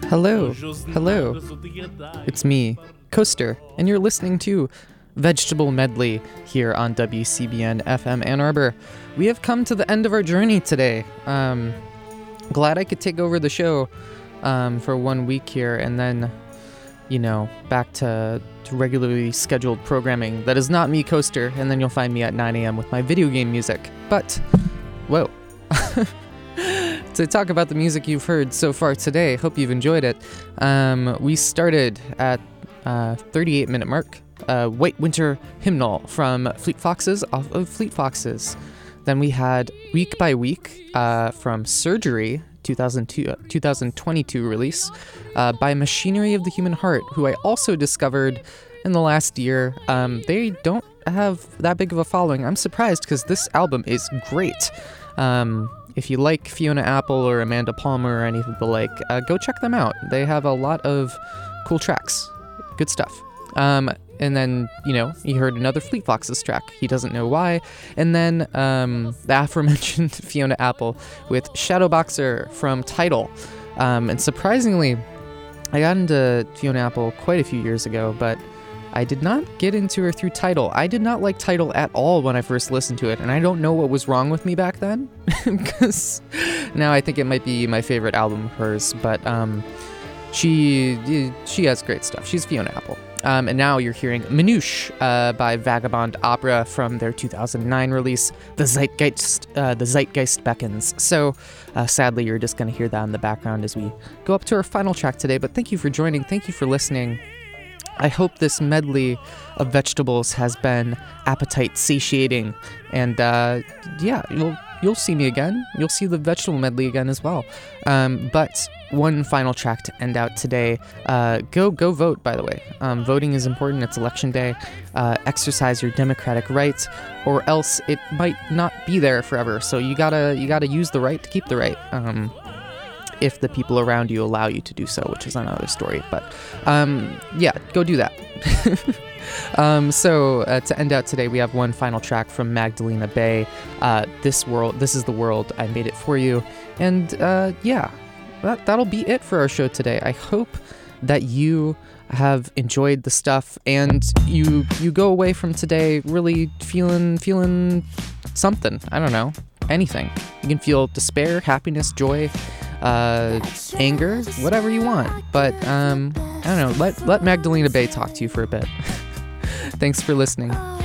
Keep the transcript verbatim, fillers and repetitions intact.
Hello, hello. It's me, Coaster, and you're listening to Vegetable Medley here on W C B N F M Ann Arbor. We have come to the end of our journey today. Um, glad I could take over the show um, for one week here, and then, you know, back to, to regularly scheduled programming. That is not me, Coaster, and then you'll find me at nine a.m. with my video game music. But, whoa. To talk about the music you've heard so far today, hope you've enjoyed it. Um, we started at uh, thirty-eight minute mark, uh, White Winter Hymnal from Fleet Foxes off of Fleet Foxes. Then we had Week by Week uh, from Surgery, two thousand two, uh, twenty twenty-two release, uh, by Machinery of the Human Heart, who I also discovered in the last year. Um, they don't have that big of a following. I'm surprised because this album is great. Um, if you like Fiona Apple or Amanda Palmer or anything of the like, uh, go check them out. They have a lot of cool tracks. Good stuff. Um, and then, you know, you heard another Fleet Foxes track. He doesn't know why. And then um, the aforementioned Fiona Apple with Shadow Boxer from Tidal. Um, and surprisingly, I got into Fiona Apple quite a few years ago, but I did not get into her through Tidal. I did not like Tidal at all when I first listened to it, and I don't know what was wrong with me back then, because now I think it might be my favorite album of hers, but um, she she has great stuff. She's Fiona Apple. Um, and now you're hearing Manouche uh, by Vagabond Opera from their two thousand nine release, The Zeitgeist, uh, The Zeitgeist Beckons. So uh, sadly, you're just going to hear that in the background as we go up to our final track today, but thank you for joining. Thank you for listening. I hope this medley of vegetables has been appetite satiating, and uh, yeah, you'll you'll see me again. You'll see the vegetable medley again as well. Um, but one final track to end out today. Uh, go go vote, by the way. Um, voting is important. It's election day. Uh, exercise your democratic rights, or else it might not be there forever. So you gotta you gotta use the right to keep the right. Um, if the people around you allow you to do so, which is another story. But um, yeah, go do that. um, so uh, to end out today, we have one final track from Magdalena Bay. Uh, this world, this is the world. I made it for you. And uh, yeah, that, that'll be it for our show today. I hope that you have enjoyed the stuff and you you go away from today really feeling feeling something. I don't know, anything. You can feel despair, happiness, joy, uh, anger, whatever you want. But um, I don't know. Let let Magdalena Bay talk to you for a bit. Thanks for listening.